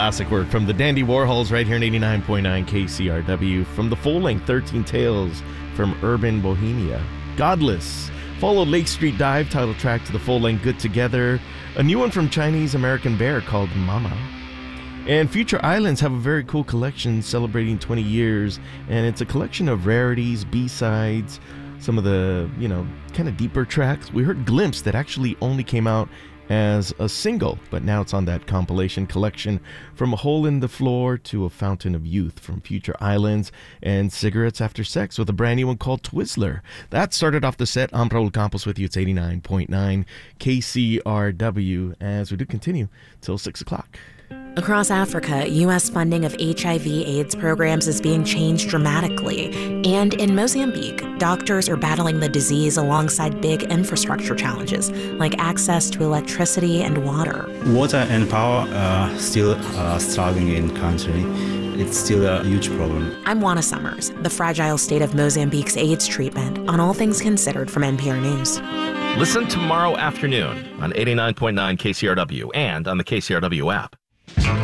classic work from the Dandy Warhols right here in 89.9 KCRW. From the full-length 13 Tales from Urban Bohemia. Godless followed Lake Street Dive, title track to the full-length Good Together. A new one from Chinese American Bear called Mama. And Future Islands have a very cool collection celebrating 20 years, and it's a collection of rarities, B-sides, some of the, kind of deeper tracks. We heard Glimpse that actually only came out as a single, but now it's on that compilation collection. From A Hole in the Floor to A Fountain of Youth from Future Islands, and Cigarettes After Sex with a brand new one called Twizzler. That started off the set. I'm Raul Campos with you. It's 89.9 KCRW as we do continue till 6 o'clock. Across Africa, U.S. funding of HIV/AIDS programs is being changed dramatically. And in Mozambique, doctors are battling the disease alongside big infrastructure challenges, like access to electricity and water. Water and power are still struggling in the country. It's still a huge problem. I'm Juana Summers, the fragile state of Mozambique's AIDS treatment, on All Things Considered from NPR News. Listen tomorrow afternoon on 89.9 KCRW and on the KCRW app.